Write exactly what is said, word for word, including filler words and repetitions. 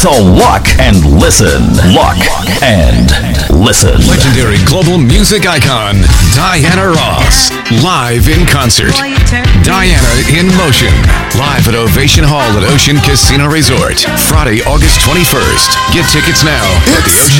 So lock and listen. Lock and listen. Legendary global music icon, Diana Ross. Live in concert. Diana in Motion. Live at Ovation Hall at Ocean Casino Resort. Friday, August twenty-first. Get tickets now at the Ocean